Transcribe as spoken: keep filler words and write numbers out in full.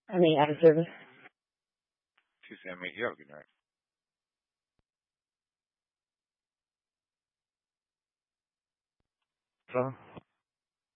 I mean, out of service. She said, "Me, you have a good night." So.